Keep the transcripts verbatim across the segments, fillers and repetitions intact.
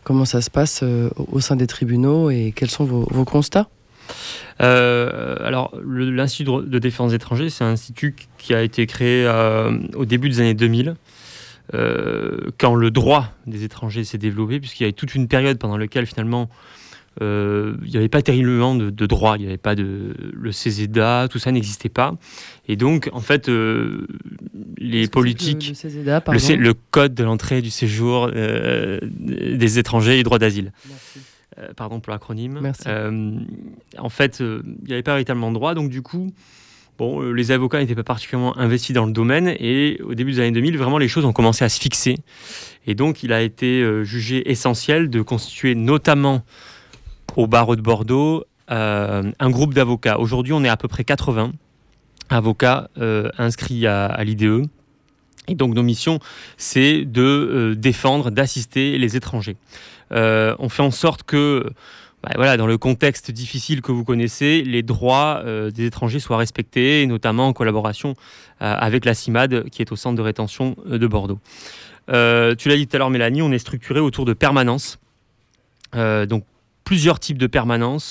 Comment ça se passe euh, au sein des tribunaux et quels sont vos, vos constats ? Euh, alors, le, l'Institut de défense des étrangers, c'est un institut qui a été créé euh, au début des années deux mille, euh, quand le droit des étrangers s'est développé, puisqu'il y avait toute une période pendant laquelle, finalement, euh, il n'y avait pas terriblement de, de droit, il n'y avait pas de... le C E S E D A, tout ça n'existait pas. Et donc, en fait, euh, les Qu'est-ce politiques... que c'est que le, le C E S E D A, pardon ? le, le Code de l'entrée et du séjour euh, des étrangers et droit d'asile. Merci. Euh, pardon pour l'acronyme. Merci. Euh, en fait, euh, il n'y avait pas véritablement de droit, donc du coup, bon, euh, les avocats n'étaient pas particulièrement investis dans le domaine, et au début des années deux mille, vraiment les choses ont commencé à se fixer. Et donc, il a été euh, jugé essentiel de constituer, notamment au barreau de Bordeaux, euh, un groupe d'avocats. Aujourd'hui, on est à peu près quatre-vingts avocats euh, inscrits à, à l'I D E. Et donc, nos missions, c'est de euh, défendre, d'assister les étrangers. Euh, on fait en sorte que, bah, voilà, dans le contexte difficile que vous connaissez, les droits euh, des étrangers soient respectés, et notamment en collaboration euh, avec la CIMAD, qui est au centre de rétention de Bordeaux. Euh, tu l'as dit tout à l'heure, Mélanie, on est structuré autour de permanences. Euh, donc, plusieurs types de permanences.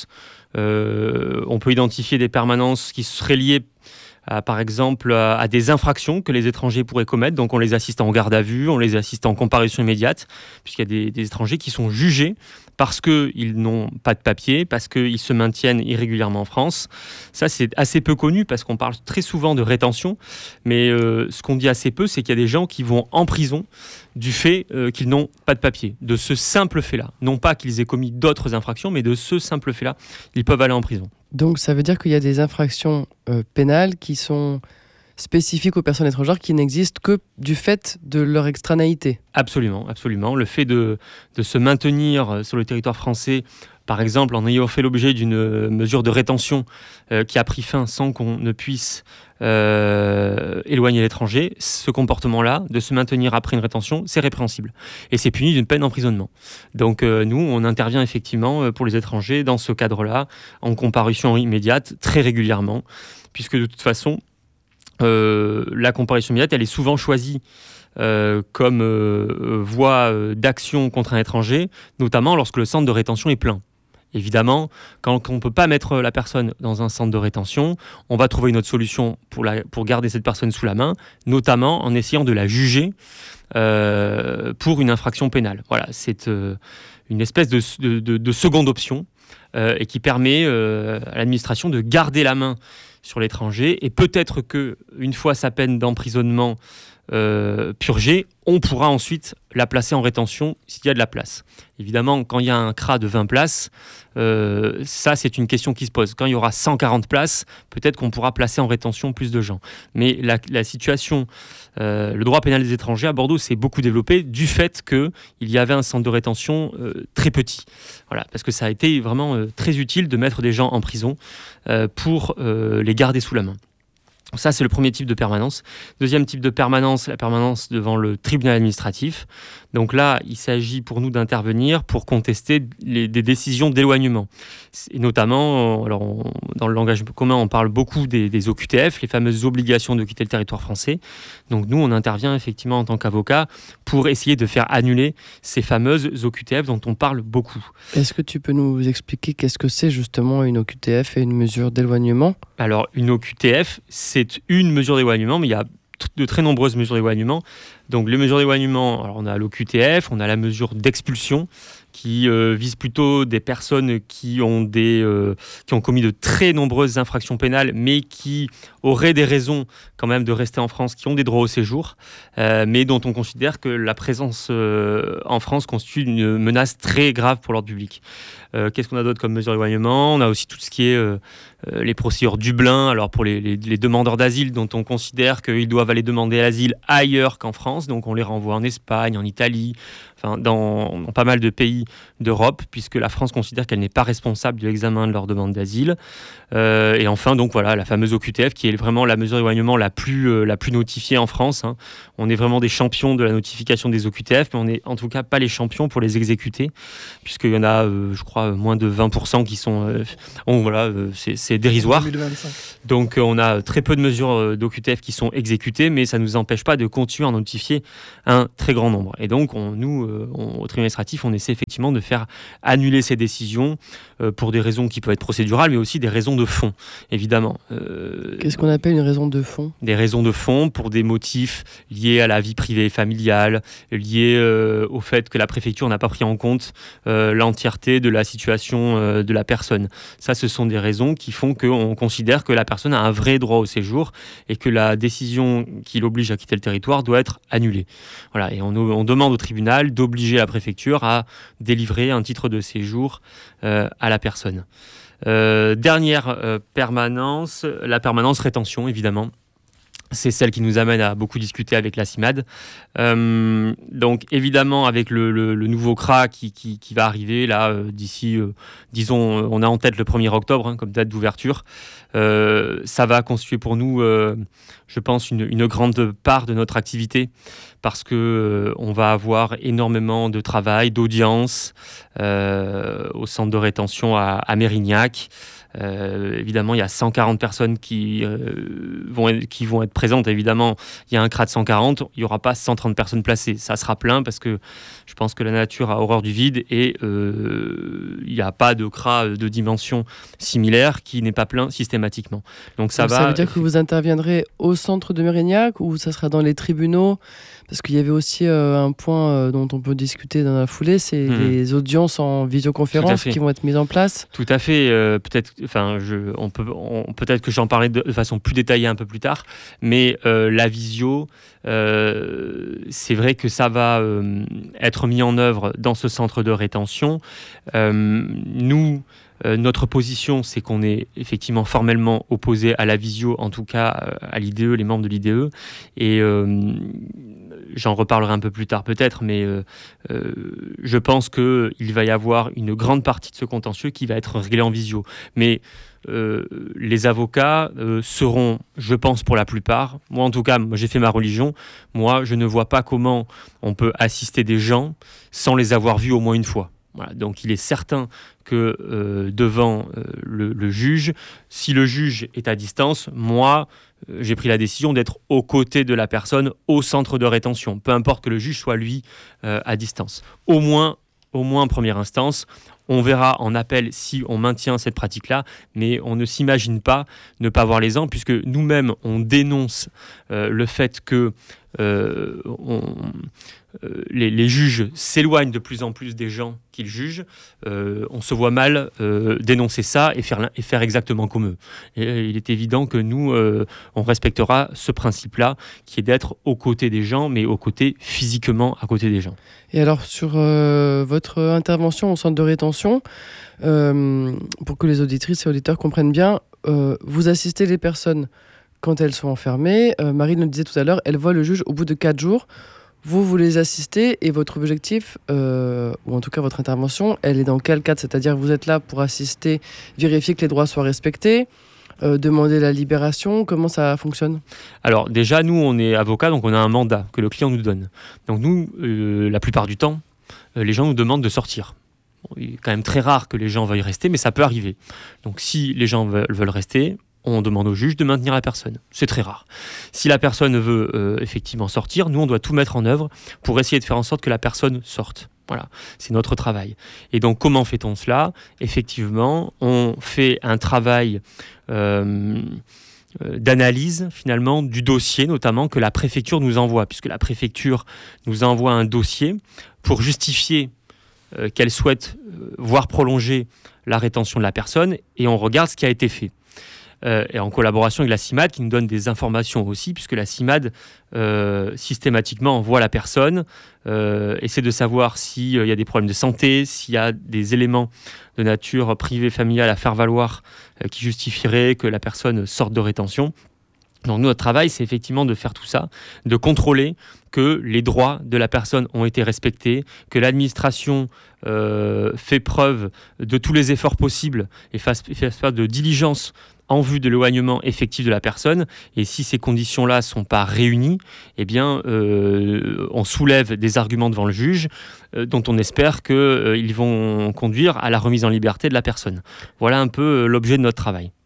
Euh, on peut identifier des permanences qui seraient liées À, par exemple, à, à des infractions que les étrangers pourraient commettre. Donc, on les assiste en garde à vue, on les assiste en comparution immédiate, puisqu'il y a des, des étrangers qui sont jugés parce qu'ils n'ont pas de papier, parce qu'ils se maintiennent irrégulièrement en France. Ça, c'est assez peu connu, parce qu'on parle très souvent de rétention, mais euh, ce qu'on dit assez peu, c'est qu'il y a des gens qui vont en prison du fait euh, qu'ils n'ont pas de papier, de ce simple fait-là. Non pas qu'ils aient commis d'autres infractions, mais de ce simple fait-là, ils peuvent aller en prison. Donc ça veut dire qu'il y a des infractions euh, pénales qui sont spécifiques aux personnes étrangères qui n'existent que du fait de leur extranéité. Absolument, absolument. Le fait de, de se maintenir sur le territoire français, par exemple en ayant fait l'objet d'une mesure de rétention euh, qui a pris fin sans qu'on ne puisse euh, éloigner l'étranger, ce comportement-là, de se maintenir après une rétention, c'est répréhensible. Et c'est puni d'une peine d'emprisonnement. Donc euh, nous, on intervient effectivement pour les étrangers dans ce cadre-là, en comparution immédiate, très régulièrement, puisque de toute façon, euh, la comparution immédiate, elle est souvent choisie Euh, comme euh, voie euh, d'action contre un étranger, notamment lorsque le centre de rétention est plein. Évidemment, quand on ne peut pas mettre la personne dans un centre de rétention, on va trouver une autre solution pour, la, pour garder cette personne sous la main, notamment en essayant de la juger euh, pour une infraction pénale. Voilà, c'est euh, une espèce de, de, de, de seconde option euh, et qui permet euh, à l'administration de garder la main sur l'étranger, et peut-être qu'une fois sa peine d'emprisonnement Euh, purgée, on pourra ensuite la placer en rétention s'il y a de la place. Évidemment, quand il y a un C R A de vingt places, euh, ça c'est une question qui se pose. Quand il y aura cent quarante places, peut-être qu'on pourra placer en rétention plus de gens. Mais la, la situation, euh, le droit pénal des étrangers à Bordeaux s'est beaucoup développé du fait qu'il y avait un centre de rétention euh, très petit. Voilà, parce que ça a été vraiment euh, très utile de mettre des gens en prison euh, pour euh, les garder sous la main. Ça, c'est le premier type de permanence. Deuxième type de permanence, la permanence devant le tribunal administratif. Donc là, il s'agit pour nous d'intervenir pour contester les, des décisions d'éloignement. Et notamment, alors on, dans le langage commun, on parle beaucoup des, des O Q T F, les fameuses obligations de quitter le territoire français. Donc nous, on intervient effectivement en tant qu'avocat pour essayer de faire annuler ces fameuses O Q T F dont on parle beaucoup. Est-ce que tu peux nous expliquer qu'est-ce que c'est justement une O Q T F et une mesure d'éloignement ? Alors, une O Q T F, c'est une mesure d'éloignement, mais il y a de très nombreuses mesures d'éloignement. Donc, les mesures d'éloignement, alors on a l'O Q T F, on a la mesure d'expulsion, qui euh, vise plutôt des personnes qui ont, des, euh, qui ont commis de très nombreuses infractions pénales, mais qui auraient des raisons quand même de rester en France, qui ont des droits au séjour, euh, mais dont on considère que la présence euh, en France constitue une menace très grave pour l'ordre public. Euh, qu'est-ce qu'on a d'autre comme mesure d'éloignement ? On a aussi tout ce qui est euh, euh, les procédures Dublin, alors pour les, les, les demandeurs d'asile dont on considère qu'ils doivent aller demander l'asile ailleurs qu'en France, donc on les renvoie en Espagne, en Italie, enfin dans, dans pas mal de pays d'Europe, puisque la France considère qu'elle n'est pas responsable de l'examen de leur demande d'asile. Euh, et enfin, donc voilà, la fameuse O Q T F, qui est vraiment la mesure d'éloignement la plus, euh, la plus notifiée en France. Hein. On est vraiment des champions de la notification des O Q T F, mais on n'est en tout cas pas les champions pour les exécuter, puisqu'il y en a, euh, je crois, moins de vingt pour cent qui sont... Euh, bon, voilà, euh, c'est, c'est dérisoire. deux mille vingt-cinq. Donc, euh, on a très peu de mesures euh, d'O Q T F qui sont exécutées, mais ça ne nous empêche pas de continuer à en notifier un très grand nombre. Et donc, on, nous, euh, on, au tribunal administratif, on essaie effectivement de faire annuler ces décisions euh, pour des raisons qui peuvent être procédurales, mais aussi des raisons de fond, évidemment. Euh, Qu'est-ce qu'on appelle une raison de fond ? Des raisons de fond pour des motifs liés à la vie privée et familiale, liés euh, au fait que la préfecture n'a pas pris en compte euh, l'entièreté de la situation euh, de la personne. Ça, ce sont des raisons qui font qu'on considère que la personne a un vrai droit au séjour et que la décision qui l'oblige à quitter le territoire doit être annulée. Voilà, et on, on demande au tribunal d'obliger la préfecture à délivrer un titre de séjour euh, à la personne. Euh, dernière euh, permanence, la permanence rétention, évidemment. C'est celle qui nous amène à beaucoup discuter avec la CIMAD. Euh, donc évidemment, avec le, le, le nouveau C R A qui, qui, qui va arriver là euh, d'ici, euh, disons, euh, on a en tête le premier octobre hein, comme date d'ouverture. Euh, ça va constituer pour nous, euh, je pense, une, une grande part de notre activité parce que euh, on va avoir énormément de travail, d'audience euh, au centre de rétention à, à Mérignac. Euh, évidemment, il y a cent quarante personnes qui, euh, vont être, qui vont être présentes. Évidemment, il y a un C R A de cent quarante, il n'y aura pas cent trente personnes placées. Ça sera plein parce que je pense que la nature a horreur du vide et euh, il n'y a pas de C R A de dimension similaire qui n'est pas plein systématiquement. Donc ça, Donc, va, ça veut dire que vous interviendrez au centre de Mérignac ou ça sera dans les tribunaux ? Parce qu'il y avait aussi euh, un point euh, dont on peut discuter dans la foulée, c'est mmh. les audiences en visioconférence qui vont être mises en place. Tout à fait. Euh, peut-être, enfin, je, on peut, on, peut-être que j'en parlerai de, de façon plus détaillée un peu plus tard. Mais euh, la visio, euh, c'est vrai que ça va euh, être mis en œuvre dans ce centre de rétention. Euh, nous. Euh, notre position, c'est qu'on est effectivement formellement opposé à la visio, en tout cas à l'I D E, les membres de l'I D E. Et euh, j'en reparlerai un peu plus tard peut-être, mais euh, euh, je pense qu'il va y avoir une grande partie de ce contentieux qui va être réglé en visio. Mais euh, les avocats euh, seront, je pense pour la plupart, moi en tout cas, moi, j'ai fait ma religion, moi je ne vois pas comment on peut assister des gens sans les avoir vus au moins une fois. Voilà, donc il est certain que euh, devant euh, le, le juge, si le juge est à distance, moi, euh, j'ai pris la décision d'être aux côtés de la personne au centre de rétention, peu importe que le juge soit lui euh, à distance. Au moins, au moins en première instance, on verra en appel si on maintient cette pratique-là, mais on ne s'imagine pas ne pas voir les gens, puisque nous-mêmes, on dénonce euh, le fait que euh, on, euh, les, les juges s'éloignent de plus en plus des gens qu'ils jugent. Euh, on se voit mal euh, dénoncer ça et faire, et faire exactement comme eux. Et, euh, il est évident que nous, euh, on respectera ce principe-là, qui est d'être aux côtés des gens, mais aux côtés physiquement à côté des gens. Et alors, sur euh, votre intervention au centre de rétention, euh, pour que les auditrices et auditeurs comprennent bien, euh, vous assistez les personnes quand elles sont enfermées. Euh, Marie le disait tout à l'heure, elle voit le juge au bout de quatre jours. Vous, vous les assistez et votre objectif, euh, ou en tout cas votre intervention, elle est dans quel cadre ? C'est-à-dire vous êtes là pour assister, vérifier que les droits soient respectés, euh, demander la libération, comment ça fonctionne ? Alors déjà, nous, on est avocats, donc on a un mandat que le client nous donne. Donc nous, euh, la plupart du temps, euh, les gens nous demandent de sortir. Bon, il est quand même très rare que les gens veuillent rester, mais ça peut arriver. Donc si les gens veulent, veulent rester, on demande au juge de maintenir la personne. C'est très rare. Si la personne veut euh, effectivement sortir, nous, on doit tout mettre en œuvre pour essayer de faire en sorte que la personne sorte. Voilà, c'est notre travail. Et donc, comment fait-on cela ? Effectivement, on fait un travail euh, euh, d'analyse, finalement, du dossier, notamment, que la préfecture nous envoie, puisque la préfecture nous envoie un dossier pour justifier euh, qu'elle souhaite euh, voir prolonger la rétention de la personne, et on regarde ce qui a été fait. Euh, et en collaboration avec la CIMAD qui nous donne des informations aussi, puisque la CIMAD euh, systématiquement envoie la personne, euh, essaie de savoir s'il euh, y a des problèmes de santé, s'il y a des éléments de nature privée, familiale à faire valoir euh, qui justifieraient que la personne sorte de rétention. Donc nous, notre travail, c'est effectivement de faire tout ça, de contrôler que les droits de la personne ont été respectés, que l'administration euh, fait preuve de tous les efforts possibles et fasse, fasse preuve de diligence en vue de l'éloignement effectif de la personne. Et si ces conditions-là ne sont pas réunies, eh bien, euh, on soulève des arguments devant le juge euh, dont on espère qu'ils euh, vont conduire à la remise en liberté de la personne. Voilà un peu euh, l'objet de notre travail.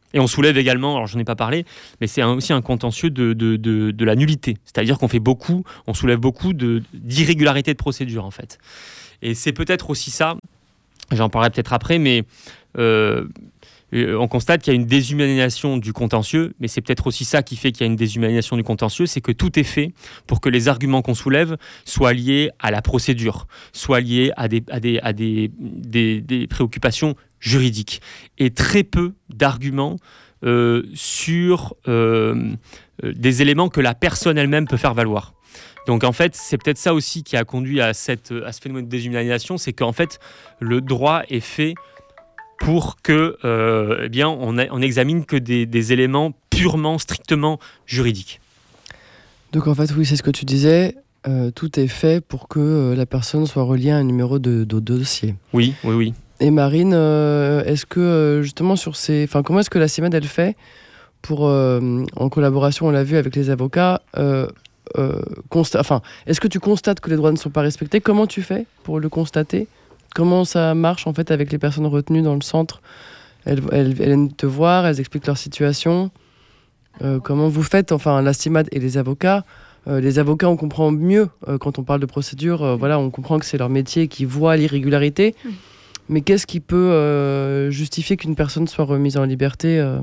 Et on soulève également, alors je n'en ai pas parlé, mais c'est un, aussi un contentieux de, de, de, de la nullité. C'est-à-dire qu'on fait beaucoup, on soulève beaucoup de, d'irrégularités de procédure, en fait. Et c'est peut-être aussi ça, j'en parlerai peut-être après, mais euh, on constate qu'il y a une déshumanisation du contentieux, mais c'est peut-être aussi ça qui fait qu'il y a une déshumanisation du contentieux, c'est que tout est fait pour que les arguments qu'on soulève soient liés à la procédure, soient liés à des, à des, à des, des, des préoccupations juridiques. Et très peu d'arguments euh, sur euh, des éléments que la personne elle-même peut faire valoir. Donc en fait, c'est peut-être ça aussi qui a conduit à, cette, à ce phénomène de déshumanisation, c'est qu'en fait, le droit est fait pour que, euh, eh bien, on, a, on examine que des, des éléments purement, strictement juridiques. Donc en fait, oui, c'est ce que tu disais, euh, tout est fait pour que euh, la personne soit reliée à un numéro de, de, de dossier. Oui, oui, oui. Et Marine, euh, est-ce que euh, justement sur ces... Enfin, comment est-ce que la CIMAD, elle fait pour, euh, en collaboration, on l'a vu avec les avocats, euh, euh, consta- enfin, est-ce que tu constates que les droits ne sont pas respectés ? Comment tu fais pour le constater ? Comment ça marche en fait avec les personnes retenues dans le centre ? Elles, elles, elles viennent te voir, elles expliquent leur situation. Euh, comment vous faites, enfin la CIMAD et les avocats euh, les avocats, on comprend mieux euh, quand on parle de procédure. Euh, voilà, on comprend que c'est leur métier qui voit l'irrégularité. Mmh. Mais qu'est-ce qui peut euh, justifier qu'une personne soit remise en liberté euh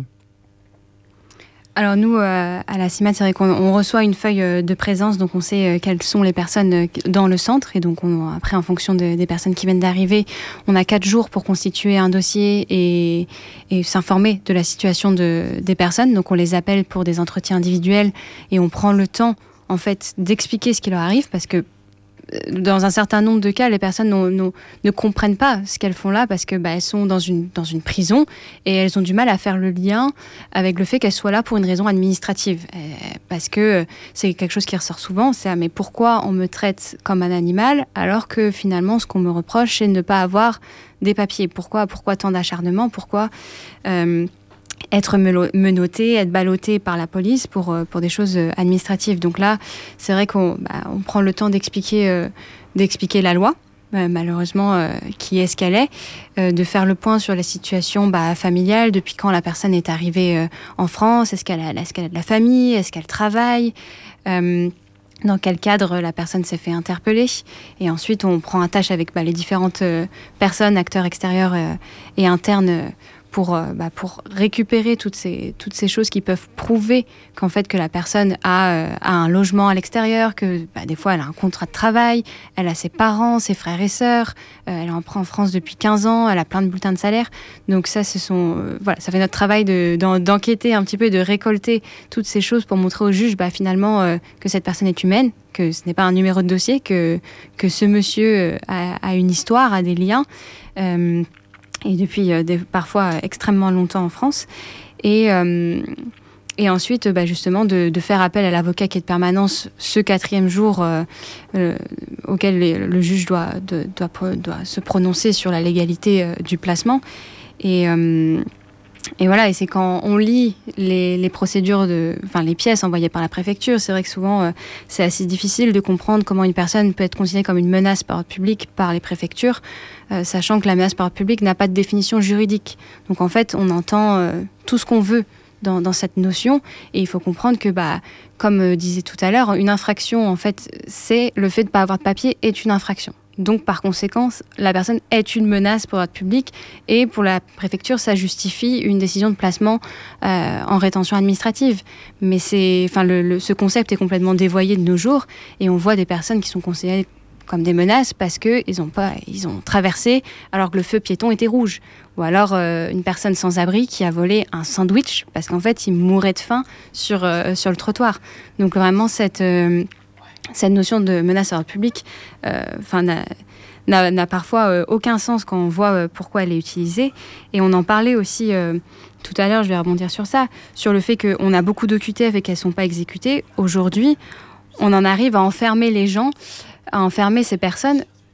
Alors nous, euh, à la CIMAD, c'est vrai qu'on on reçoit une feuille de présence, donc on sait euh, quelles sont les personnes euh, dans le centre. Et donc on, après, en fonction de, des personnes qui viennent d'arriver, on a quatre jours pour constituer un dossier et, et s'informer de la situation de, des personnes. Donc on les appelle pour des entretiens individuels et on prend le temps, en fait, d'expliquer ce qui leur arrive, parce que dans un certain nombre de cas, les personnes n'ont, n'ont, ne comprennent pas ce qu'elles font là parce que bah, elles sont dans une, dans une prison et elles ont du mal à faire le lien avec le fait qu'elles soient là pour une raison administrative. Euh, parce que c'est quelque chose qui ressort souvent, c'est ah, mais pourquoi on me traite comme un animal alors que finalement ce qu'on me reproche c'est de ne pas avoir des papiers. Pourquoi, pourquoi tant d'acharnement ? Pourquoi euh, être menotté, être ballotté par la police pour, pour des choses administratives. Donc là, c'est vrai qu'on bah, on prend le temps d'expliquer, euh, d'expliquer la loi, euh, malheureusement, euh, qui est ce qu'elle est, euh, de faire le point sur la situation bah, familiale, depuis quand la personne est arrivée euh, en France, est-ce qu'elle a, est-ce qu'elle a de la famille, est-ce qu'elle travaille, euh, dans quel cadre la personne s'est fait interpeller. Et ensuite, on prend un tâche avec bah, les différentes euh, personnes, acteurs extérieurs euh, et internes, euh, Pour, euh, bah, pour récupérer toutes ces, toutes ces choses qui peuvent prouver qu'en fait que la personne a, euh, a un logement à l'extérieur, que bah, des fois elle a un contrat de travail, elle a ses parents, ses frères et sœurs, euh, elle est en, en France depuis quinze ans, elle a plein de bulletins de salaire. Donc ça, ce sont, euh, voilà, ça fait notre travail de, d'en, d'enquêter un petit peu, de récolter toutes ces choses pour montrer au juge bah, finalement euh, que cette personne est humaine, que ce n'est pas un numéro de dossier, que, que ce monsieur a, a une histoire, a des liens. Euh, et depuis euh, des, parfois extrêmement longtemps en France. Et, euh, et ensuite, bah, justement, de, de faire appel à l'avocat qui est de permanence ce quatrième jour euh, euh, auquel les, le juge doit, de, doit, doit se prononcer sur la légalité euh, du placement. Et, euh, et voilà, et c'est quand on lit les, les procédures, de, enfin les pièces envoyées par la préfecture, c'est vrai que souvent euh, c'est assez difficile de comprendre comment une personne peut être considérée comme une menace par ordre public par les préfectures, euh, sachant que la menace par ordre public n'a pas de définition juridique. Donc en fait, on entend euh, tout ce qu'on veut dans, dans cette notion, et il faut comprendre que, bah, comme euh, disait tout à l'heure, une infraction, en fait, c'est le fait de ne pas avoir de papier est une infraction. Donc, par conséquent, la personne est une menace pour l'ordre public et pour la préfecture, ça justifie une décision de placement euh, en rétention administrative. Mais c'est, enfin, le, le, ce concept est complètement dévoyé de nos jours et on voit des personnes qui sont considérées comme des menaces parce qu'ils ont, pas, ils ont traversé alors que le feu piéton était rouge. Ou alors euh, une personne sans abri qui a volé un sandwich parce qu'en fait, il mourait de faim sur, euh, sur le trottoir. Donc vraiment, cette... Euh, Cette notion de menace à l'ordre public euh, n'a, n'a, n'a parfois euh, aucun sens quand on voit euh, pourquoi elle est utilisée. Et on en parlait aussi euh, tout à l'heure, je vais rebondir sur ça, sur le fait qu'on a beaucoup d'O Q T F et qu'elles ne sont pas exécutées. Aujourd'hui, on en arrive à enfermer les gens, à enfermer ces personnes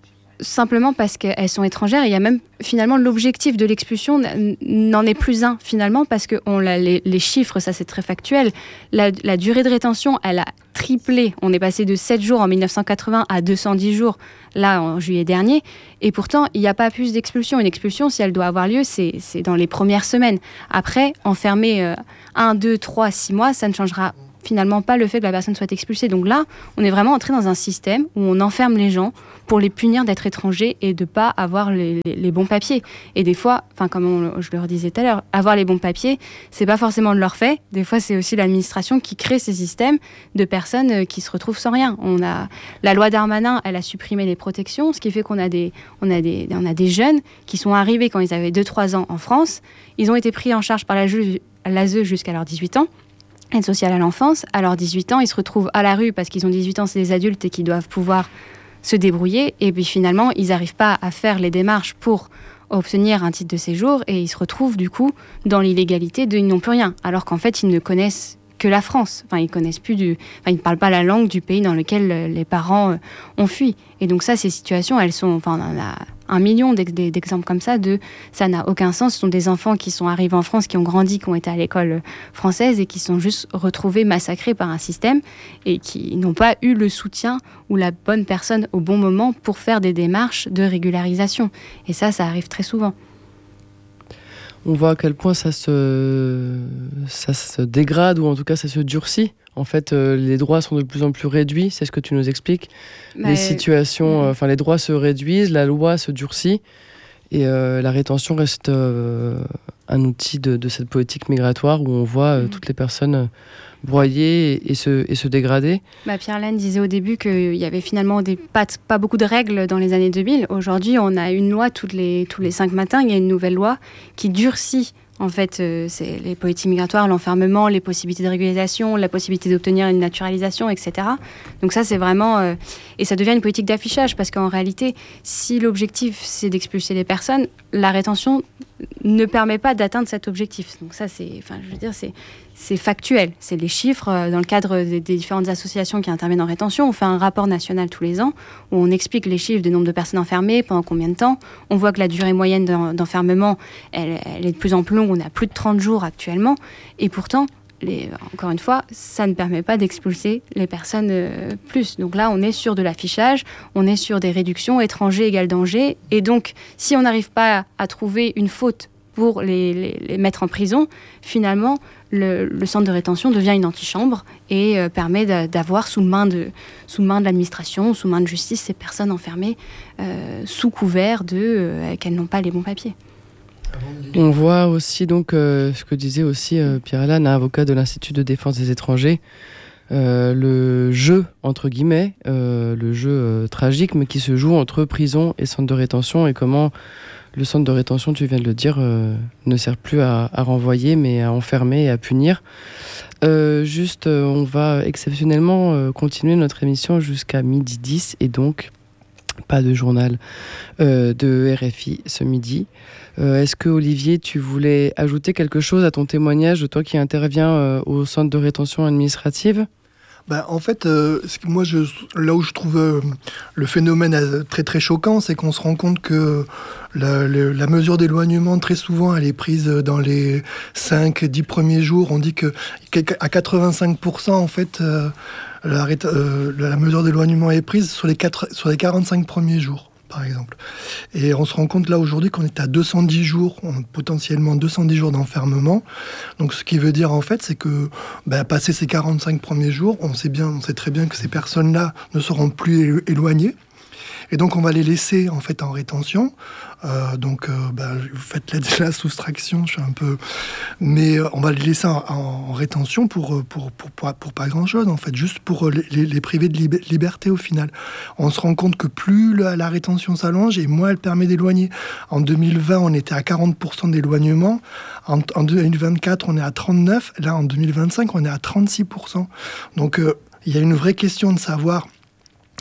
simplement parce qu'elles sont étrangères. Il y a même finalement l'objectif de l'expulsion n'en est plus un finalement parce que on l'a, les, les chiffres, ça c'est très factuel. La, la durée de rétention, elle a triplé. On est passé de sept jours en mille neuf cent quatre-vingts à deux cent dix jours là en juillet dernier. Et pourtant, il n'y a pas plus d'expulsion. Une expulsion, si elle doit avoir lieu, c'est, c'est dans les premières semaines. Après, enfermer euh, un, deux, trois, six mois, ça ne changera finalement pas le fait que la personne soit expulsée. Donc là, on est vraiment entré dans un système où on enferme les gens pour les punir d'être étrangers et de ne pas avoir les, les, les bons papiers. Et des fois, enfin comme on, je le disais tout à l'heure, avoir les bons papiers, c'est pas forcément de leur fait. Des fois, c'est aussi l'administration qui crée ces systèmes de personnes qui se retrouvent sans rien. On a la loi Darmanin, elle a supprimé les protections, ce qui fait qu'on a des, on a des, on a des jeunes qui sont arrivés quand ils avaient deux trois ans en France. Ils ont été pris en charge par la ju- l'A S E jusqu'à leurs dix-huit ans. Aide sociale à l'enfance. À leurs dix-huit ans, ils se retrouvent à la rue parce qu'ils ont dix-huit ans, c'est des adultes et qu'ils doivent pouvoir se débrouiller. Et puis finalement, ils n'arrivent pas à faire les démarches pour obtenir un titre de séjour et ils se retrouvent du coup dans l'illégalité de ils n'ont plus rien. Alors qu'en fait, ils ne connaissent que la France. Enfin, ils connaissent plus du... Enfin, ils ne parlent pas la langue du pays dans lequel les parents ont fui. Et donc ça, ces situations, elles sont... Enfin, on en a un million d'exemples comme ça de ça n'a aucun sens. Ce sont des enfants qui sont arrivés en France, qui ont grandi, qui ont été à l'école française et qui sont juste retrouvés massacrés par un système et qui n'ont pas eu le soutien ou la bonne personne au bon moment pour faire des démarches de régularisation. Et ça, ça arrive très souvent. On voit à quel point ça se, ça se dégrade ou en tout cas ça se durcit. En fait, euh, les droits sont de plus en plus réduits, c'est ce que tu nous expliques. Bah, les situations, enfin euh, les droits se réduisent, la loi se durcit et euh, la rétention reste euh, un outil de, de cette politique migratoire où on voit euh, mmh. toutes les personnes broyer et, et, se, et se dégrader. Bah, Pierre-Laine disait au début qu'il y avait finalement des, pas, pas beaucoup de règles dans les années deux mille. Aujourd'hui, on a une loi toutes les, tous les cinq matins, il y a une nouvelle loi qui durcit en fait, euh, c'est les politiques migratoires, l'enfermement, les possibilités de régularisation, la possibilité d'obtenir une naturalisation, et cetera. Donc ça, c'est vraiment... Euh, et ça devient une politique d'affichage, parce qu'en réalité, si l'objectif, c'est d'expulser les personnes, la rétention ne permet pas d'atteindre cet objectif. Donc ça, c'est... Enfin, je veux dire, c'est... C'est factuel, c'est les chiffres. Dans le cadre des, des différentes associations qui interviennent en rétention, on fait un rapport national tous les ans où on explique les chiffres du nombre de personnes enfermées, pendant combien de temps. On voit que la durée moyenne d'enfermement, elle, elle est de plus en plus longue, on a plus de trente jours actuellement. Et pourtant, les, encore une fois, ça ne permet pas d'expulser les personnes euh, plus. Donc là, on est sur de l'affichage, on est sur des réductions, étrangers égale danger. Et donc, si on n'arrive pas à trouver une faute pour les, les, les mettre en prison, finalement, le, le centre de rétention devient une antichambre et euh, permet de, d'avoir sous main de, sous main de l'administration, sous main de justice, ces personnes enfermées euh, sous couvert de euh, qu'elles n'ont pas les bons papiers. On voit aussi donc euh, ce que disait aussi euh, Pierre-Laine, avocat de l'Institut de défense des étrangers, euh, le jeu entre guillemets, euh, le jeu euh, tragique, mais qui se joue entre prison et centre de rétention et comment le centre de rétention, tu viens de le dire, euh, ne sert plus à, à renvoyer, mais à enfermer et à punir. Euh, juste, euh, on va exceptionnellement euh, continuer notre émission jusqu'à midi dix, et donc pas de journal euh, de R F I ce midi. Euh, est-ce que, Olivier, tu voulais ajouter quelque chose à ton témoignage, toi qui interviens euh, au centre de rétention administrative ? Ben, en fait, euh, moi, je, là où je trouve euh, le phénomène euh, très très choquant, c'est qu'on se rend compte que la, la, la mesure d'éloignement, très souvent, elle est prise dans les cinq dix premiers jours. On dit que à quatre-vingt-cinq pour cent, en fait, euh, la, euh, la mesure d'éloignement est prise sur les, quatre, sur les quarante-cinq premiers jours, par exemple. Et on se rend compte là aujourd'hui qu'on est à deux cent dix jours, potentiellement deux cent dix jours d'enfermement. Donc ce qui veut dire en fait, c'est que bah, passé ces quarante-cinq premiers jours, on sait bien, on sait très bien que ces personnes-là ne seront plus éloignées. Et donc on va les laisser en fait en rétention. Euh, donc euh, bah, vous faites la, la soustraction, je suis un peu, mais euh, on va les laisser en, en rétention pour pour, pour pour pour pas grand chose en fait, juste pour les, les priver de lib- liberté au final. On se rend compte que plus la, la rétention s'allonge et moins elle permet d'éloigner. En deux mille vingt, on était à quarante pour cent d'éloignement. En, en deux mille vingt-quatre, on est à trente-neuf. Là, en deux mille vingt-cinq, on est à trente-six pour cent. Donc euh, il y a une vraie question de savoir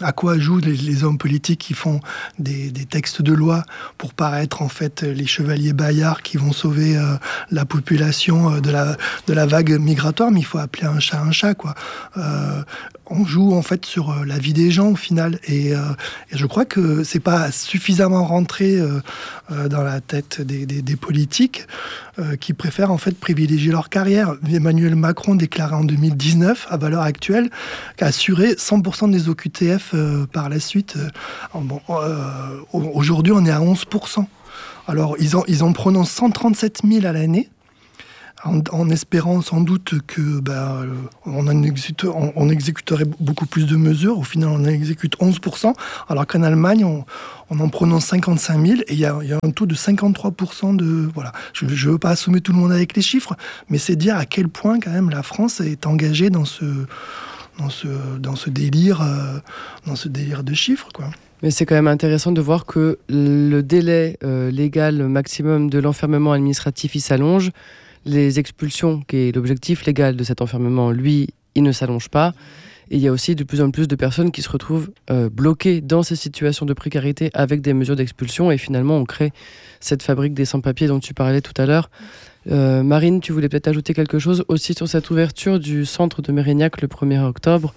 à quoi jouent les, les hommes politiques qui font des, des textes de loi pour paraître en fait les chevaliers Bayard qui vont sauver euh, la population de la, de la vague migratoire, mais il faut appeler un chat un chat, quoi. Euh, on joue en fait sur la vie des gens au final, et, euh, et je crois que c'est pas suffisamment rentré euh, euh, dans la tête des, des, des politiques euh, qui préfèrent en fait privilégier leur carrière. Emmanuel Macron déclarait en deux mille dix-neuf, à valeur actuelle, qu'assurer cent pour cent des O Q T F euh, par la suite. Euh, bon, euh, aujourd'hui, on est à onze pour cent. Alors, ils en, ils en prononcent cent trente-sept mille à l'année, en, en espérant sans doute que bah, on, en exécute, on, on exécuterait beaucoup plus de mesures. Au final, on en exécute onze pour cent, alors qu'en Allemagne, on, on en prononce cinquante-cinq mille, et il y a, y a un taux de cinquante-trois pour cent de... Voilà. Je ne veux pas assommer tout le monde avec les chiffres, mais c'est dire à quel point, quand même, la France est engagée dans ce, dans ce, dans ce, délire, euh, dans ce délire de chiffres, quoi. Mais c'est quand même intéressant de voir que le délai euh, légal maximum de l'enfermement administratif, il s'allonge. Les expulsions, qui est l'objectif légal de cet enfermement, lui, il ne s'allonge pas. Et il y a aussi de plus en plus de personnes qui se retrouvent euh, bloquées dans ces situations de précarité avec des mesures d'expulsion. Et finalement, on crée cette fabrique des sans-papiers dont tu parlais tout à l'heure. Euh, Marine, tu voulais peut-être ajouter quelque chose aussi sur cette ouverture du centre de Mérignac le premier octobre.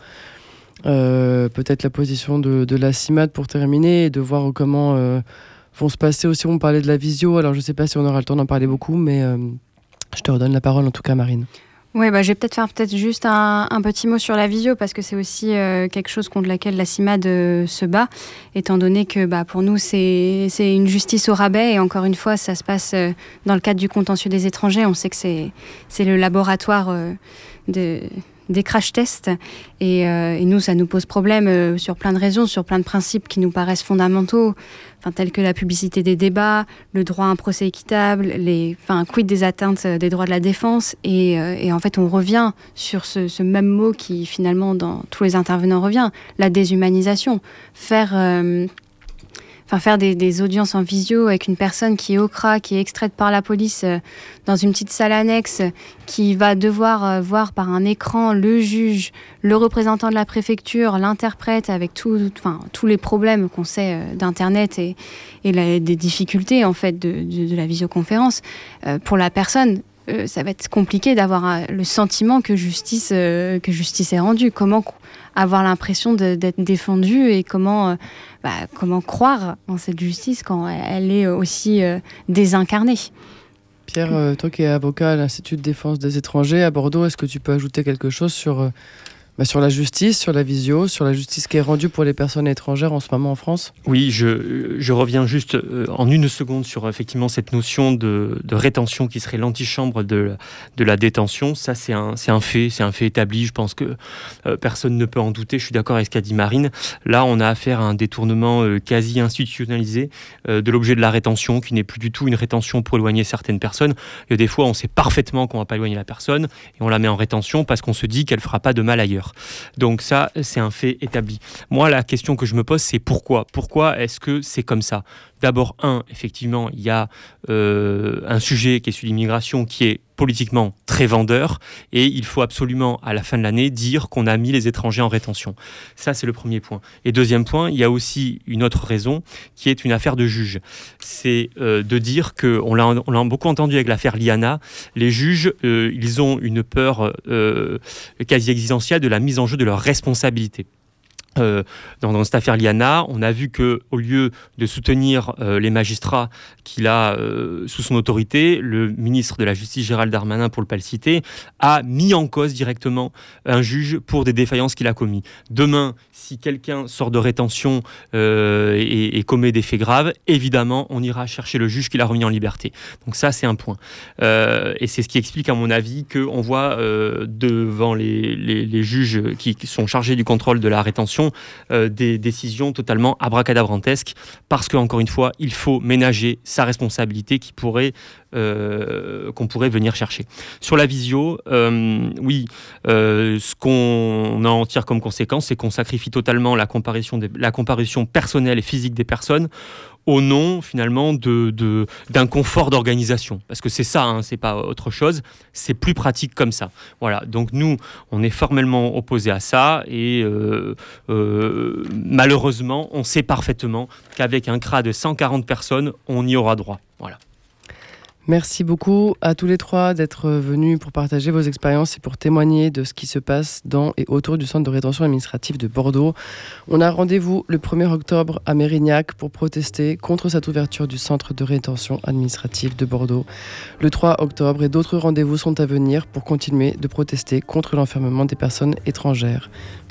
Euh, peut-être la position de, de la CIMAD pour terminer, et de voir comment euh, vont se passer aussi. On parlait de la visio, alors je ne sais pas si on aura le temps d'en parler beaucoup, mais euh, je te redonne la parole en tout cas, Marine. Oui, bah, je vais peut-être faire peut-être juste un, un petit mot sur la visio, parce que c'est aussi euh, quelque chose contre laquelle la CIMAD euh, se bat, étant donné que bah, pour nous, c'est, c'est une justice au rabais. Et encore une fois, ça se passe euh, dans le cadre du contentieux des étrangers. On sait que c'est, c'est le laboratoire euh, de... des crash tests, et, euh, et nous ça nous pose problème euh, sur plein de raisons, sur plein de principes qui nous paraissent fondamentaux, enfin, tels que la publicité des débats, le droit à un procès équitable, les, enfin, quid des atteintes des droits de la défense, et, euh, et en fait on revient sur ce, ce même mot qui finalement dans tous les intervenants revient, la déshumanisation. Faire euh, Enfin, faire des, des audiences en visio avec une personne qui est au C R A, qui est extraite par la police euh, dans une petite salle annexe, qui va devoir euh, voir par un écran le juge, le représentant de la préfecture, l'interprète, avec tout, enfin, tous les problèmes qu'on sait euh, d'Internet et, et la, des difficultés en fait, de, de, de la visioconférence. Euh, pour la personne, euh, ça va être compliqué d'avoir euh, le sentiment que justice, euh, que justice est rendue. Comment avoir l'impression de, d'être défendu, et comment, euh, bah, comment croire en cette justice quand elle est aussi euh, désincarnée. Pierre, euh, toi qui es avocat à l'Institut de défense des étrangers à Bordeaux, est-ce que tu peux ajouter quelque chose sur, euh, bah, sur la justice, sur la visio, sur la justice qui est rendue pour les personnes étrangères en ce moment en France ? Oui, je, je reviens juste euh, en une seconde sur effectivement cette notion de, de rétention qui serait l'antichambre de, de la détention. Ça, c'est un, c'est un fait, c'est un fait établi. Je pense que euh, personne ne peut en douter. Je suis d'accord avec ce qu'a dit Marine. Là, on a affaire à un détournement euh, quasi institutionnalisé euh, de l'objet de la rétention, qui n'est plus du tout une rétention pour éloigner certaines personnes. Il y a des fois, on sait parfaitement qu'on ne va pas éloigner la personne et on la met en rétention parce qu'on se dit qu'elle ne fera pas de mal ailleurs. Donc ça, c'est un fait établi. Moi, la question que je me pose, c'est pourquoi ? Pourquoi est-ce que c'est comme ça ? D'abord, un, effectivement, il y a euh, un sujet qui est celui de l'immigration qui est politiquement très vendeur, et il faut absolument, à la fin de l'année, dire qu'on a mis les étrangers en rétention. Ça, c'est le premier point. Et deuxième point, il y a aussi une autre raison qui est une affaire de juge. C'est euh, de dire que, on l'a, on l'a beaucoup entendu avec l'affaire Liana, les juges, euh, ils ont une peur euh, quasi existentielle de la mise en jeu de leur responsabilité. Euh, dans, dans cette affaire Liana, on a vu que, au lieu de soutenir euh, les magistrats qu'il a euh, sous son autorité, le ministre de la Justice Gérald Darmanin, pour ne pas le citer, a mis en cause directement un juge pour des défaillances qu'il a commis. Demain, si quelqu'un sort de rétention euh, et, et commet des faits graves, évidemment, on ira chercher le juge qui l'a remis en liberté. Donc ça, c'est un point. Euh, et c'est ce qui explique, à mon avis, qu'on voit euh, devant les, les, les juges qui, qui sont chargés du contrôle de la rétention Euh, des décisions totalement abracadabrantesques, parce qu'encore une fois, il faut ménager sa responsabilité qui pourrait, euh, qu'on pourrait venir chercher. Sur la visio, euh, oui, euh, ce qu'on en tire comme conséquence, c'est qu'on sacrifie totalement la comparution, des, la comparution personnelle et physique des personnes au nom finalement de, de, d'un confort d'organisation. Parce que c'est ça, hein, c'est pas autre chose, c'est plus pratique comme ça. Voilà, donc nous, on est formellement opposés à ça et euh, euh, malheureusement, on sait parfaitement qu'avec un C R A de cent quarante personnes, on y aura droit. Voilà. Merci beaucoup à tous les trois d'être venus pour partager vos expériences et pour témoigner de ce qui se passe dans et autour du centre de rétention administrative de Bordeaux. On a rendez-vous le premier octobre à Mérignac pour protester contre cette ouverture du centre de rétention administrative de Bordeaux le trois octobre et d'autres rendez-vous sont à venir pour continuer de protester contre l'enfermement des personnes étrangères.